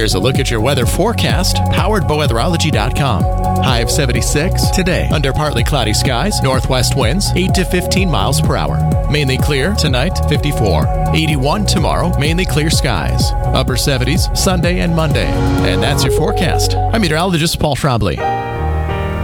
Here's a look at your weather forecast, powered by weatherology.com. High of 76 today, under partly cloudy skies, northwest winds 8 to 15 miles per hour. Mainly clear tonight, 54. 81 tomorrow, mainly clear skies. Upper 70s Sunday and Monday. And that's your forecast. I'm meteorologist Paul Trombley.